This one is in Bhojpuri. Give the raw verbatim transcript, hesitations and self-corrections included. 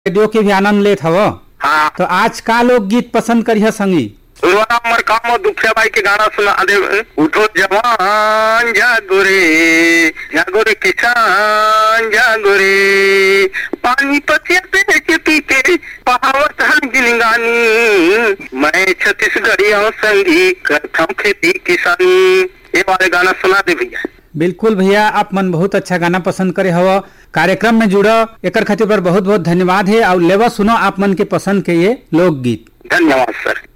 रेडियो के भी आनंद लेत हव। हाँ तो आज का लोकगीत पसंद करिह संगी? हमर काम दुखिया बाई के गाना सुना दे। उठो जवान जागो रे, जागो रे किसान जागो रे, पानी पतिया पे के पीके पहावत हम गिनगानी, मैं छत्तीसगढ़िया संगी करता हूँ खेती किसानी। ये वाले गाना सुना दे भैया। बिल्कुल भैया, आप मन बहुत अच्छा गाना पसंद करे हव। कार्यक्रम में जुड़ा एकर खातिर पर बहुत बहुत धन्यवाद है। और लेवा सुनो आप मन के पसंद के ये लोकगीत। धन्यवाद सर।